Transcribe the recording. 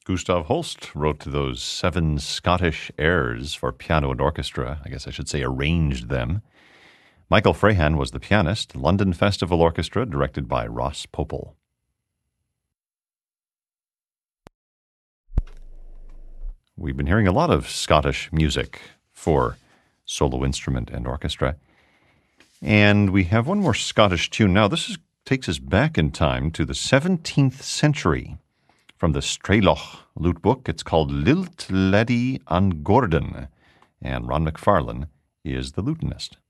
Gustav Holst wrote those 7 Scottish airs for piano and orchestra. I guess I should say arranged them. Michael Frahan was the pianist. London Festival Orchestra, directed by Ross Popel. We've been hearing a lot of Scottish music for solo instrument and orchestra. And we have one more Scottish tune now. Takes us back in time to the 17th century. From the Strailoch lute book, it's called Lilt Laddie an Gordon, and Ron McFarlane is the lutenist.